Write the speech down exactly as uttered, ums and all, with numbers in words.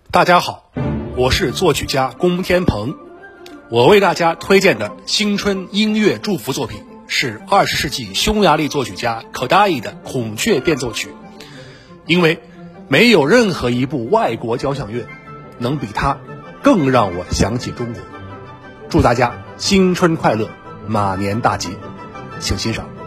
大家好，我是作曲家龚天鹏，我为大家推荐的新春音乐祝福作品是二十世纪匈牙利作曲家可达伊的孔雀变奏曲，因为没有任何一部外国交响乐能比它更让我想起中国。祝大家新春快乐，马年大吉，请欣赏。